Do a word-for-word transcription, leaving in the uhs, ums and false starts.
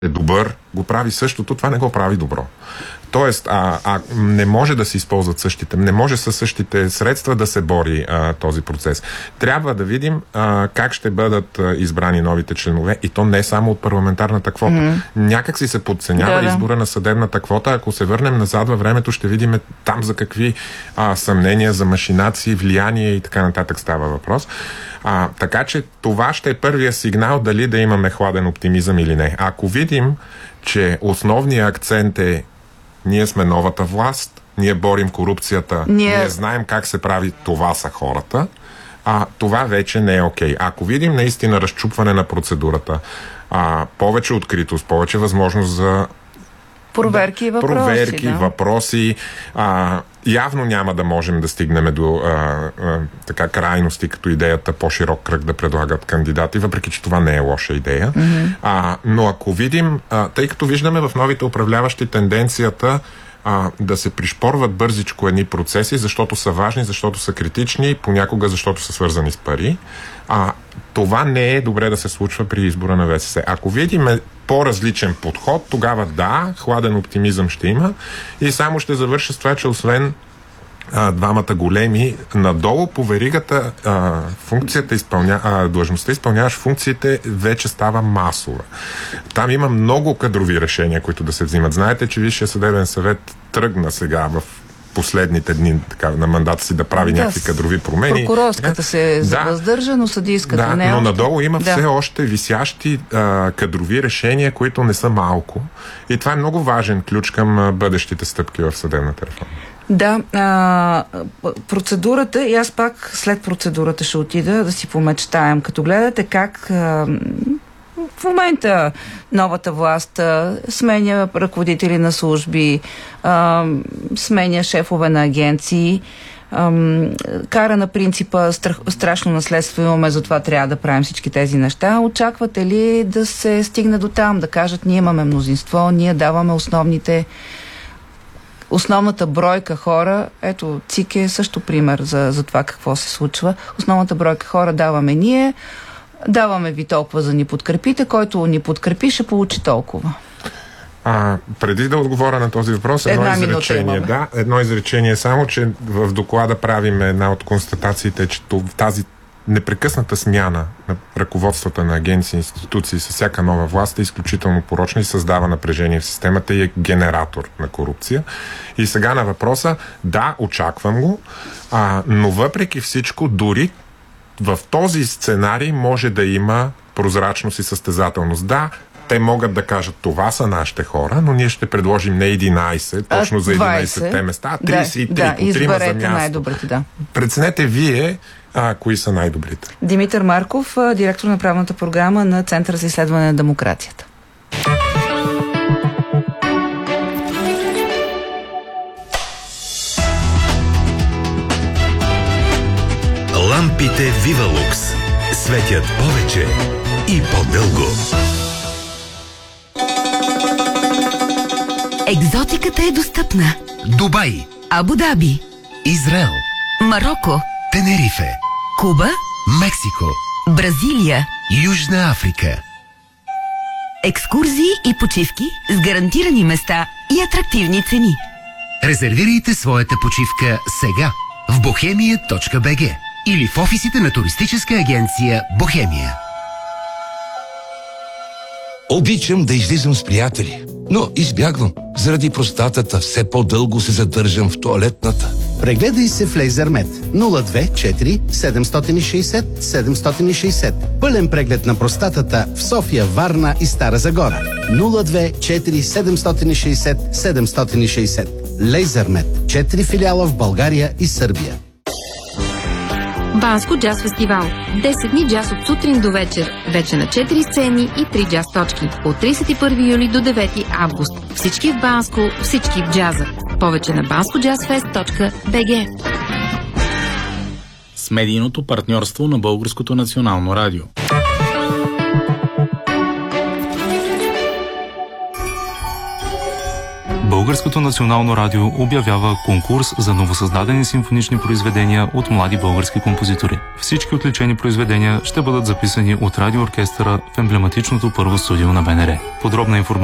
е добър, го прави същото, това не го прави добро. Тоест, а, а не може да се използват същите, не може със същите средства да се бори а, този процес. Трябва да видим а, как ще бъдат а, избрани новите членове, и то не само от парламентарната квота. Mm-hmm. Някак си се подценява да, да. избора на съдебната квота. Ако се върнем назад във времето, ще видим там за какви а, съмнения, за машинации, влияние и така нататък става въпрос. А, така че това ще е първия сигнал дали да имаме хладен оптимизъм или не. Ако видим, че основният акцент е ние сме новата власт, ние борим корупцията, ние, ние знаем как се прави, това са хората, а това вече не е окей. Ако видим наистина разчупване на процедурата, а, повече откритост, повече възможност за проверки и въпроси, проверки, да. въпроси, а, явно няма да можем да стигнем до а, а, така крайности, като идеята по-широк кръг да предлагат кандидати, въпреки че това не е лоша идея. Mm-hmm. А, но ако видим, а, тъй като виждаме в новите управляващи тенденцията а, да се пришпорват бързичко едни процеси, защото са важни, защото са критични, понякога защото са свързани с пари, а, това не е добре да се случва при избора на ВСС. Ако видим по-различен подход, тогава да, хладен оптимизъм ще има, и само ще завърша с това, че освен а, двамата големи, надолу по веригата а, функцията изпълня, а, длъжността изпълняваш функциите вече става масова. Там има много кадрови решения, които да се взимат. Знаете, че Висшия съдебен съвет тръгна сега в последните дни така, на мандата си да прави да, някакви кадрови промени. Прокурорската се да, въздържа, но съдийската да, не е. Но още... надолу има да. все още висящи а, кадрови решения, които не са малко. И това е много важен ключ към а, бъдещите стъпки в съдебната реформа. Да, а, процедурата, и аз пак след процедурата ще отида да си помечтаем, като гледате как а, в момента новата власт а, сменя ръководители на служби, а, сменя шефове на агенции, а, кара на принципа страх, страшно наследство имаме, затова трябва да правим всички тези неща. Очаквате ли да се стигне до там, да кажат, ние имаме мнозинство, ние даваме основните основната бройка хора, ето ЦИК е също пример за, за това какво се случва. Основната бройка хора даваме ние, даваме ви толкова за ни подкрепите, който ни подкрепи ще получи толкова. А, преди да отговоря на този въпрос, едно една изречение. Да, едно изречение само, че в доклада правим една от констатациите, че тази непрекъсната смяна на ръководствата на агенции и институции с всяка нова власт е изключително порочна и създава напрежение в системата и е генератор на корупция. И сега на въпроса, да, очаквам го, а, но въпреки всичко, дори в този сценарий може да има прозрачност и състезателност. Да, те могат да кажат, това са нашите хора, но ние ще предложим не единайсет, точно за единайсетте места, а трийсет и три, да, по трима за място. Най-добрите, да. Преценете вие а, кои са най-добрите. Димитър Марков, директор на правната програма на Центъра за изследване на демокрацията. Лампите Вивалукс светят повече и по-дълго. Екзотиката е достъпна. Дубай, Абу Даби, Израел, Мароко, Тенерифе, Куба, Мексико, Бразилия, Южна Африка. Екскурзии и почивки с гарантирани места и атрактивни цени. Резервирайте своята почивка сега в бохемия точка би джи или в офисите на туристическа агенция Бохемия. Обичам да излизам с приятели, но избягвам. Заради простатата все по-дълго се задържам в тоалетната. Прегледай се в Лейзермет нула две четири седем шест нула седем шест нула. Пълен преглед на простатата в София, Варна и Стара Загора. нула две четири седем шест нула седем шест нула. Лейзермет. Четири филиала в България и Сърбия. Банско джаз фестивал. десет дни джаз от сутрин до вечер. Вече на четири сцени и три джаз точки. От трийсет и първи юли до девети август. Всички в Банско, всички в джаза. Повече на банско джаз фест точка би джи. С медийното партньорство на Българското национално радио. Българското национално радио обявява конкурс за новосъздадени симфонични произведения от млади български композитори. Всички отличени произведения ще бъдат записани от радиооркестъра в емблематичното първо студио на БНР. Подробна информация